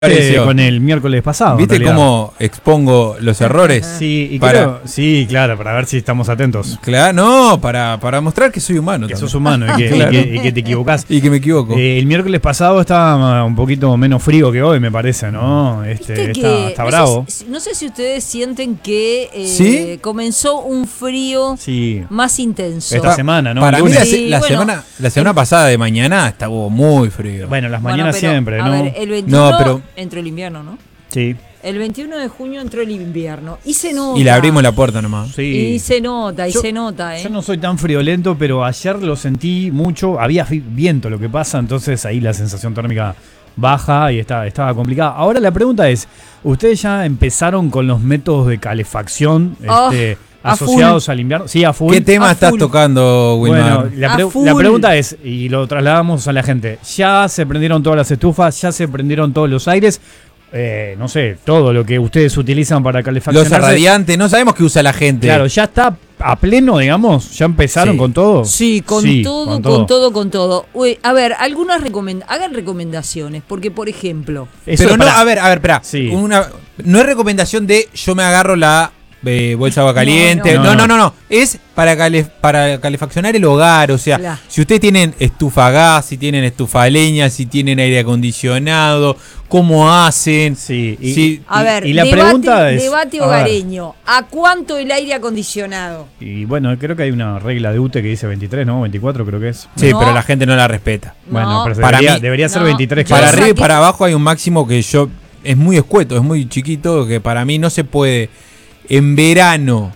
Con el miércoles pasado. ¿Viste cómo expongo los errores? Sí, y sí, claro, para ver si estamos atentos. Claro, no, para mostrar que soy humano. Que también. sos humano y que, Claro. y que te equivocás. Y que me equivoco. El miércoles pasado estaba un poquito menos frío que hoy, me parece, ¿no? Está bravo. No sé si ustedes sienten que ¿Sí? comenzó un frío más intenso. Esta semana, ¿no? Para mí la semana pasada de mañana estuvo muy frío. Bueno, las mañanas pero, siempre, ¿no? A ver, el 21 No, pero entró el invierno, ¿no? Sí. El 21 de junio entró el invierno. Y se nota. Y le abrimos la puerta nomás. Sí. Y se nota, ¿eh? Yo no soy tan friolento, pero ayer lo sentí mucho. Había viento, lo que pasa, entonces ahí la sensación térmica baja y estaba complicada. Ahora la pregunta es, ¿ustedes ya empezaron con los métodos de calefacción asociados al invierno? Sí, a full. ¿Qué tema estás tocando, Wilmar? Bueno, la pregunta es, y lo trasladamos a la gente, ¿ya se prendieron todas las estufas? ¿Ya se prendieron todos los aires? No sé, todo lo que ustedes utilizan para calefaccionarse. Los radiantes, no sabemos qué usa la gente. Claro, ya está a pleno, digamos, ya empezaron con todo. Sí, con todo. Uy, a ver, hagan recomendaciones, porque por ejemplo. Pero no, a ver, espera. Sí. No es recomendación de yo me agarro la bolsa de agua caliente. No. Es para calefaccionar el hogar. O sea, si ustedes tienen estufa a gas, si tienen estufa a leña, si tienen aire acondicionado, cómo hacen. Sí. A ver, y la pregunta es, debate hogareño. ¿A cuánto el aire acondicionado? Y bueno, creo que hay una regla de UTE que dice 23, ¿no? 24 creo que es. Sí, pero la gente no la respeta. Bueno, pero debería ser 23. Para arriba y para abajo hay un máximo que es muy escueto, es muy chiquito, que para mí no se puede en verano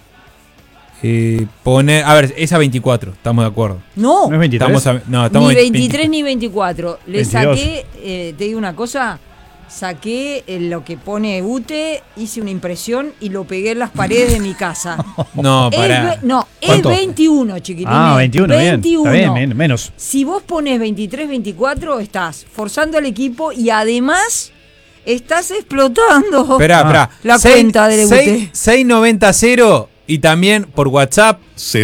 poner. A ver, es a 24, estamos de acuerdo. No, ¿No es 23? Estamos ni 23 ni 24. Le 22. saqué, te digo una cosa, saqué lo que pone UTE, hice una impresión y lo pegué en las paredes de mi casa. No, para. Es 21, chiquitines. Ah, 21, bien. Está bien, menos. Si vos pones 23, 24, estás forzando al equipo y además estás explotando Esperá. la cuenta del UTE. 6990 y también por WhatsApp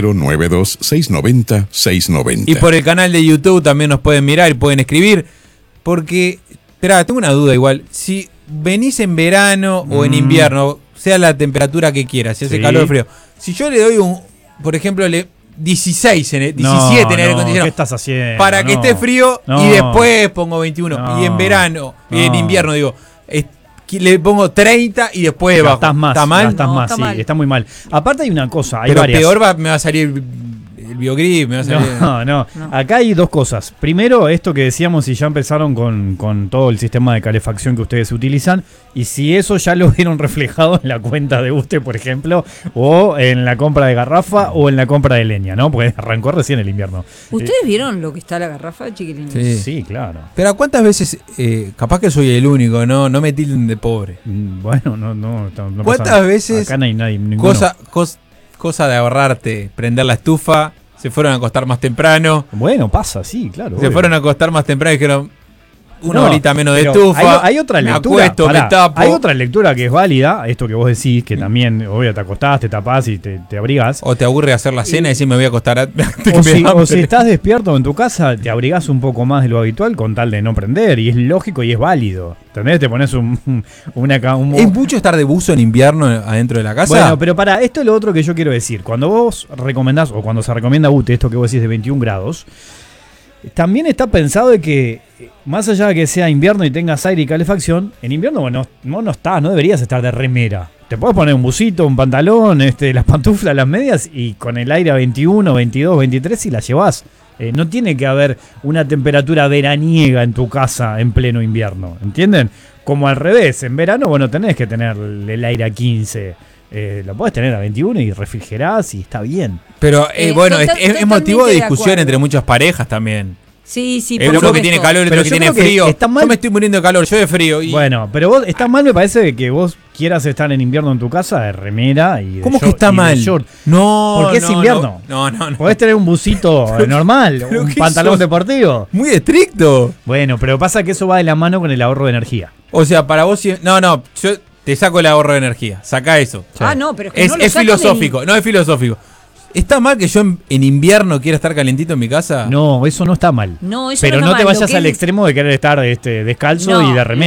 092-690-690. y por el canal de YouTube también nos pueden mirar y pueden escribir. Porque, espera, tengo una duda igual. Si venís en verano o en invierno, sea la temperatura que quieras, si hace calor o frío. Si yo le doy por ejemplo, 17 en aire acondicionado. ¿Qué estás haciendo? Para que esté frío y después pongo 21. Y en verano, y en invierno digo, le pongo 30 y después bajo. Estás más. ¿Está mal? Estás más, está sí, mal. Está muy mal. Aparte hay una cosa, hay Pero varias. peor me va a salir el biogris, me va a salir. No. Acá hay dos cosas. Primero, esto que decíamos, si ya empezaron con todo el sistema de calefacción que ustedes utilizan, y si eso ya lo vieron reflejado en la cuenta de usted, por ejemplo, o en la compra de garrafa o en la compra de leña, ¿no? Porque arrancó recién el invierno. ¿Ustedes vieron lo que está la garrafa, chiquilines? Sí, claro. Pero ¿cuántas veces, capaz que soy el único, no me tilden de pobre? Bueno, no ¿Cuántas pasa, veces acá no hay nadie, ninguno. cosa de ahorrarte, prender la estufa, se fueron a acostar más temprano? Bueno, pasa, sí, claro. Se fueron a acostar más temprano y dijeron una No, horita menos de pero estufa. Hay otra me lectura. acuesto, me tapo. Hay otra lectura que es válida, esto que vos decís, que también, obvio, te acostás, te tapás y te abrigás. O te aburre hacer la cena y decís me voy a acostar O si estás despierto en tu casa, te abrigás un poco más de lo habitual con tal de no prender. Y es lógico y es válido. ¿Entendés? Te pones ¿Es mucho estar de buzo en invierno adentro de la casa? Bueno, pero para, esto es lo otro que yo quiero decir. Cuando vos recomendás, o cuando se recomienda UTE, esto que vos decís de 21 grados, también está pensado de que, más allá de que sea invierno y tengas aire y calefacción, en invierno no deberías estar de remera. Te puedes poner un busito, un pantalón, las pantuflas, las medias, y con el aire a 21, 22, 23 si la llevas. No tiene que haber una temperatura veraniega en tu casa en pleno invierno, ¿entienden? Como al revés, en verano tenés que tener el aire a 15. Lo podés tener a 21 y refrigerás y está bien. Pero es motivo de discusión entre muchas parejas también. Sí, uno que tiene calor y otro que tiene frío. Yo me estoy muriendo de calor, yo de frío. Bueno, pero vos está mal, me parece que vos quieras estar en invierno en tu casa de remera y de ¿Cómo que está mal? No, porque es invierno. No. Podés tener un busito normal, un pantalón deportivo. Muy estricto. Bueno, pero pasa que eso va de la mano con el ahorro de energía. O sea, para vos... yo te saco el ahorro de energía. Saca eso. No, pero es que es filosófico. No es filosófico. ¿Está mal que yo en invierno quiera estar calentito en mi casa? No, eso no está mal. No, eso pero no no está te mal. vayas al extremo de querer estar descalzo y de remera.